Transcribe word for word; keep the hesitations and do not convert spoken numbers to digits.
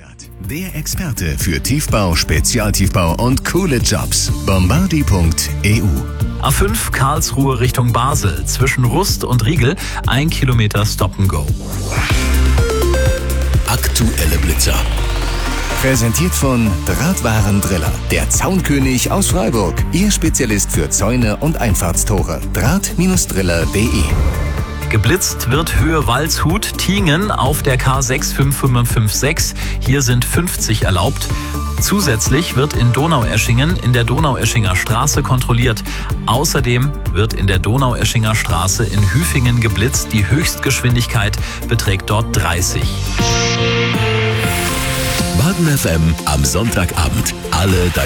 Werkstatt. Der Experte für Tiefbau, Spezialtiefbau und coole Jobs. Bombardi punkt e u. A fünf Karlsruhe Richtung Basel. Zwischen Rust und Riegel ein Kilometer Stop and Go. Aktuelle Blitzer. Präsentiert von Drahtwarendriller, der Zaunkönig aus Freiburg. Ihr Spezialist für Zäune und Einfahrtstore. Draht Driller punkt de. Geblitzt wird Höhe Waldshut, Tiengen auf der K sechs fünf fünf fünf sechs. Hier sind fünfzig erlaubt. Zusätzlich wird in Donaueschingen in der Donaueschinger Straße kontrolliert. Außerdem wird in der Donaueschinger Straße in Hüfingen geblitzt. Die Höchstgeschwindigkeit beträgt dort dreißig. Baden F M am Sonntagabend. Alle